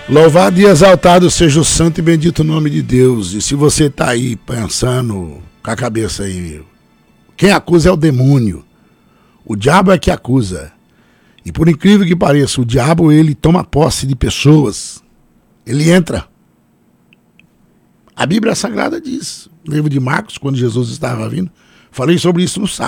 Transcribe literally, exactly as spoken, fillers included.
Louvado e exaltado seja o santo e bendito nome de Deus. E se você está aí pensando com a cabeça aí, quem acusa é o demônio. O diabo é que acusa. E por incrível que pareça, o diabo ele toma posse de pessoas. Ele entra. A Bíblia Sagrada diz, no livro de Marcos, quando Jesus estava vindo, falei sobre isso no sábado.